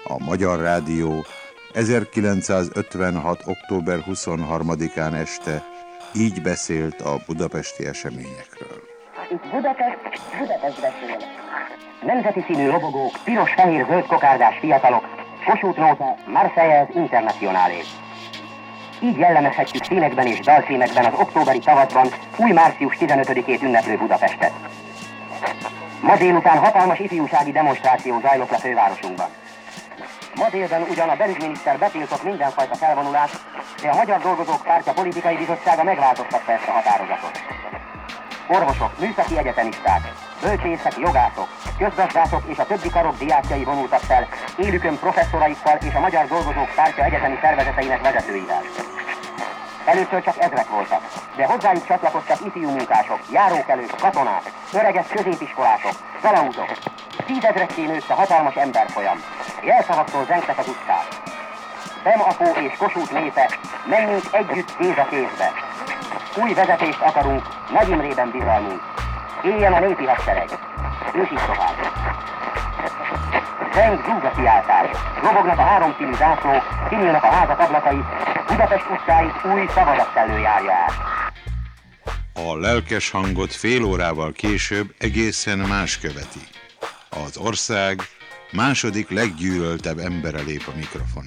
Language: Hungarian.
A Magyar Rádió 1956. október 23-án este így beszélt a budapesti eseményekről. Itt Budapest beszél. Nemzeti színű robogók, piros-fehér-zöld kokárdás fiatalok, Kossuth nóta, Marseillaise Internationale. Így jellemezhetjük színekben és dalcímekben az októberi tavaszban új március 15-ét ünneplő Budapestet. Ma délután hatalmas ifjúsági demonstráció zajlott le fővárosunkban. Ma délben ugyan a belügyminiszter betiltott mindenfajta felvonulást, de a Magyar Dolgozók Pártja politikai bizottsága megváltoztatta ezt a határozatot. Orvosok, műszaki egyetemisták, bölcsészek, jogászok, közgazdászok és a többi karok diákjai vonultak fel élükön professzoraikkal és a Magyar Dolgozók Pártja egyetemi szervezeteinek vezetőivel. Először csak ezrek voltak, de hozzájuk csatlakoztak ifjú munkások, járókelők, katonák, öreges középiskolások, kalauzok. 10 000-ekké nőtt a hatalmas emberfolyam. Jelszavaktól zengtek az utcák. Bem-Apó és Kossuth népe, menjünk együtt kéz a kézbe. Új vezetést akarunk, Nagy Imrében bizalmunk. Éljen a népi hadsereg. Ők is tovább. Zeng zúga kiáltás. Robognak a 3 színű zászlók, kinyílnak a házak ablakai, Budapest utcáit új szavazattellő járja át. A lelkes hangot fél órával később egészen más követi. Az ország második leggyűlöltebb embere lép a mikrofon